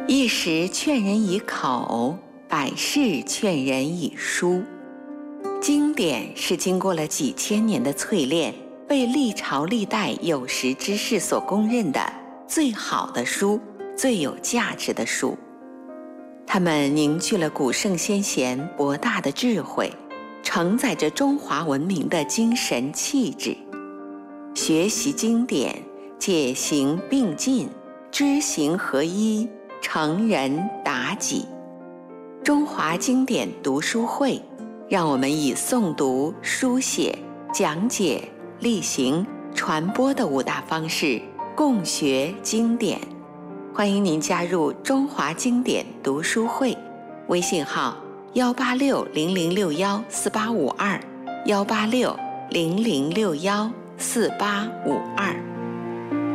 一时劝人以口，百世劝人以书。经典是经过了几千年的淬炼，被历朝历代有识之士所公认的最好的书，最有价值的书。它们凝聚了古圣先贤博大的智慧，承载着中华文明的精神气质。学习经典，解行并进，知行合一，成人达己。中华经典读书会，让我们以诵读、书写、讲解、例行、传播的5大方式共学经典。欢迎您加入中华经典读书会，微信号18600614852，18600614852。